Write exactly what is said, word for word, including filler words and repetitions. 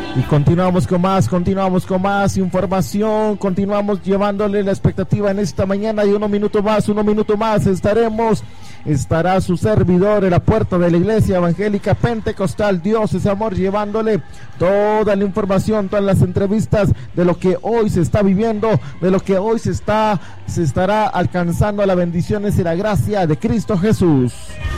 Y continuamos con más, continuamos con más información, continuamos llevándole la expectativa en esta mañana y uno minuto más, uno minuto más estaremos, estará su servidor en la puerta de la Iglesia Evangélica Pentecostal Dios es Amor, llevándole toda la información, todas las entrevistas de lo que hoy se está viviendo, de lo que hoy se está, se estará alcanzando, a las bendiciones y la gracia de Cristo Jesús.